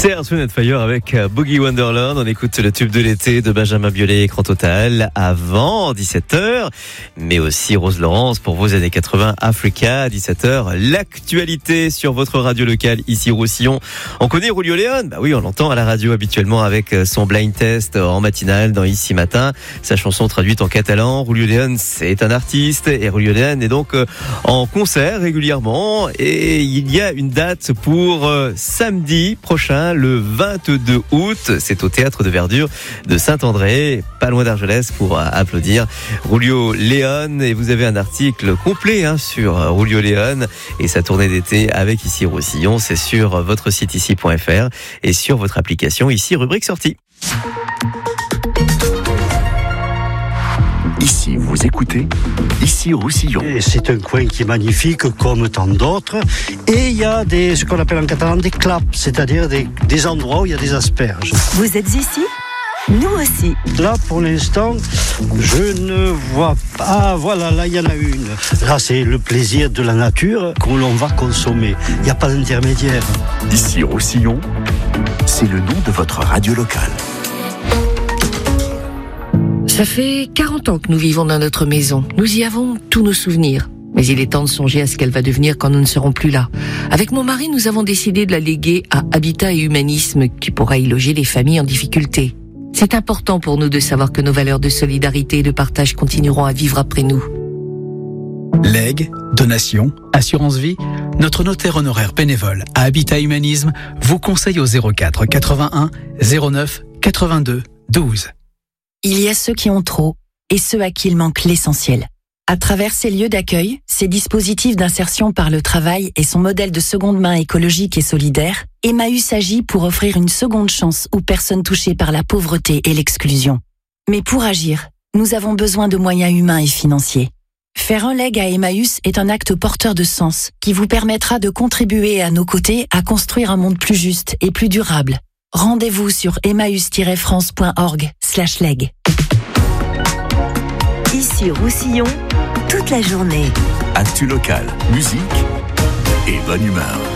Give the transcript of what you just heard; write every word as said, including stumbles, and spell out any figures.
Earth, Wind and Fire avec Boogie Wonderland. On écoute le tube de l'été de Benjamin Biolay, Écran Total, avant dix-sept heures. Mais aussi Rose Laurence pour vos années quatre-vingts, Africa, dix-sept heures. L'actualité sur votre radio locale, ici Roussillon. On connaît Julio León. Bah oui, on l'entend à la radio habituellement avec son blind test en matinale dans Ici Matin. Sa chanson traduite en catalan. Julio León, c'est un artiste. Et Julio León est donc en concert régulièrement. Et il y a une date pour samedi prochain, le vingt-deux août. C'est au Théâtre de Verdure de Saint-André, pas loin d'Argelès, pour applaudir Julio León. Et vous avez un article complet hein, sur Julio León et sa tournée d'été avec Ici Roussillon. C'est sur votre site ici point f r et sur votre application Ici rubrique sortie. Ici, vous écoutez Ici Roussillon. Et c'est un coin qui est magnifique comme tant d'autres. Et il y a des, ce qu'on appelle en catalan des claps, c'est-à-dire des, des endroits où il y a des asperges. Vous êtes ici ? Nous aussi. Là, pour l'instant, je ne vois pas. Ah, voilà, là, il y en a une. Là, c'est le plaisir de la nature que l'on va consommer. Il n'y a pas d'intermédiaire. Ici Roussillon, c'est le nom de votre radio locale. Ça fait quarante ans que nous vivons dans notre maison. Nous y avons tous nos souvenirs. Mais il est temps de songer à ce qu'elle va devenir quand nous ne serons plus là. Avec mon mari, nous avons décidé de la léguer à Habitat et Humanisme, qui pourra y loger les familles en difficulté. C'est important pour nous de savoir que nos valeurs de solidarité et de partage continueront à vivre après nous. Legs, donations, assurance vie, notre notaire honoraire bénévole à Habitat Humanisme vous conseille au zéro quatre quatre-vingt-un zéro neuf quatre-vingt-deux douze. Il y a ceux qui ont trop et ceux à qui il manque l'essentiel. À travers ces lieux d'accueil, ces dispositifs d'insertion par le travail et son modèle de seconde main écologique et solidaire, Emmaüs agit pour offrir une seconde chance aux personnes touchées par la pauvreté et l'exclusion. Mais pour agir, nous avons besoin de moyens humains et financiers. Faire un leg à Emmaüs est un acte porteur de sens qui vous permettra de contribuer à nos côtés à construire un monde plus juste et plus durable. Rendez-vous sur emmaüs tiret france point org slash leg. Ici Roussillon, toute la journée. Actu local, musique et bonne humeur.